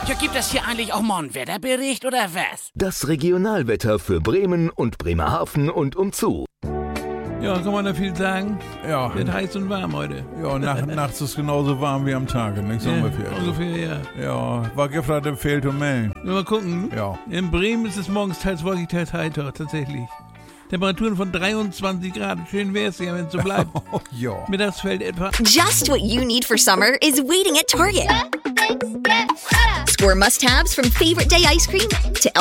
Ja, gibt es hier eigentlich auch mal einen Wetterbericht oder was? Das Regionalwetter für Bremen und Bremerhaven und umzu. Ja, kann man da viel sagen? Ja. Wird heiß und warm heute. Ja, nachts ist genauso warm wie am Tage, nichts ungefähr. Ungefähr, ja. Ja, war gestern im Feld und Mähen. Mal gucken. Ja. In Bremen ist es morgens teils wolkig, teils heiter, tatsächlich. Temperaturen von 23 Grad. Schön wär's ja, wenn es so bleibt. Oh, ja. Mittags fällt etwa... Just what you need for summer is waiting at Target. Score must-haves from favorite day ice cream to